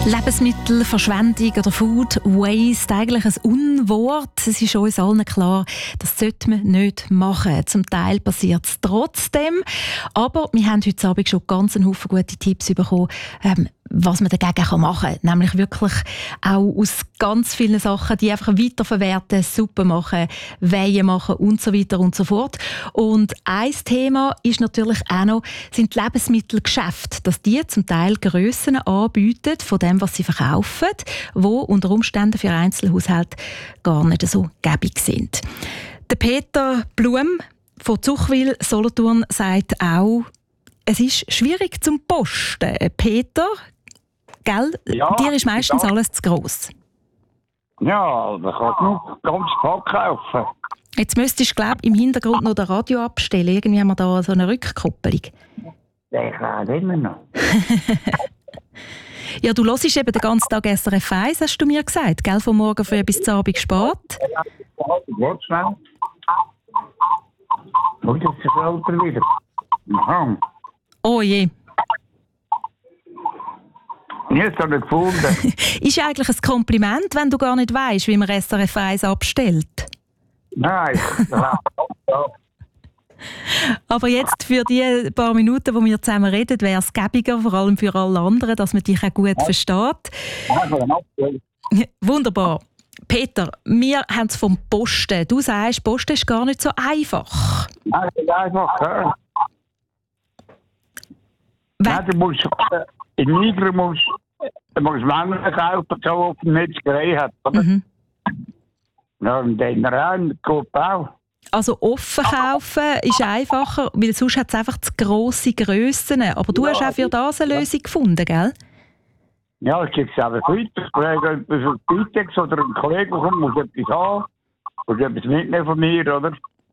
Lebensmittelverschwendung oder Food Waste, eigentlich ein Unwort. Es ist uns allen klar, das sollte man nicht machen. Zum Teil passiert es trotzdem. Aber wir haben heute Abend schon ganz einen Haufen gute Tipps bekommen, was man dagegen machen kann. Nämlich wirklich auch aus ganz vielen Sachen, die einfach weiterverwerten, Suppe machen, Weihen machen und so weiter und so fort. Und ein Thema ist natürlich auch noch, sind die Lebensmittelgeschäfte, dass die zum Teil Grössen anbieten von dem, was sie verkaufen, wo unter Umständen für Einzelhaushalte gar nicht so gäbig sind. Der Peter Blum von Zuchwil, Solothurn, sagt auch, es ist schwierig zum Posten. Peter, gell? Ja, dir ist meistens alles zu gross. Ja, da kannst du noch ganz Pack kaufen. Jetzt müsstest du, glaube ich, im Hintergrund noch das Radio abstellen. Irgendwie haben wir da so eine Rückkopplung. Der kann immer noch. Ja, du hörst eben den ganzen Tag SRF 1, hast du mir gesagt, gell? Von morgen früh bis zum Abend spät. Ja, warte schnell. Oh, das ist der Alter wieder. Aha. Oh je. Ich habe es nicht gefunden. Ist eigentlich ein Kompliment, wenn du gar nicht weisst, wie man SRF 1 abstellt? Nein, Aber jetzt für die paar Minuten, wo wir zusammen reden, wäre es gäbiger, vor allem für alle anderen, dass man dich auch gut versteht. Wunderbar. Peter, wir haben es vom Posten. Du sagst, Posten ist gar nicht so einfach. Nein, das ist einfach. Ja. Nein, du musst in Niger musst Männer kaufen, so auf dem Metzgerei hat. Mhm. Ja, und dann rein, geht auch. Also offen kaufen ist einfacher, weil sonst hat es einfach zu grosse Grössen. Aber du hast auch für das eine Lösung gefunden, gell? Ja, ich gebe es einfach weiter. Ein Bitex oder ein Kollege kommt, muss etwas haben. Muss etwas mitnehmen von mir, oder?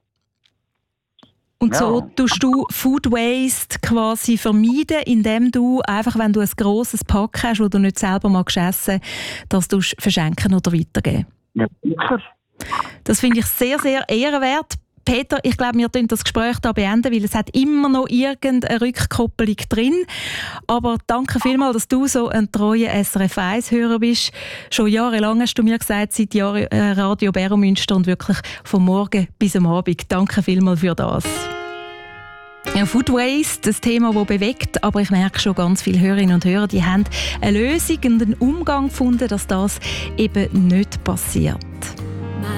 Und so tust du Food Waste quasi vermeiden, indem du einfach, wenn du ein grosses Pack hast, das du nicht selber magst essen, das du verschenken oder weitergeben. Ja, sicher. Das finde ich sehr, sehr ehrenwert. Peter, ich glaube, wir beenden das Gespräch hier beenden, weil es hat immer noch irgendeine Rückkopplung drin. Aber danke vielmals, dass du so ein treuer SRF 1-Hörer bist. Schon jahrelang hast du mir gesagt, seit Jahren Radio Beromünster und wirklich von morgen bis am Abend. Danke vielmals für das. Ja, Food Waste, das Thema, das bewegt, aber ich merke schon, ganz viele Hörerinnen und Hörer, die haben eine Lösung und einen Umgang gefunden, dass das eben nicht passiert.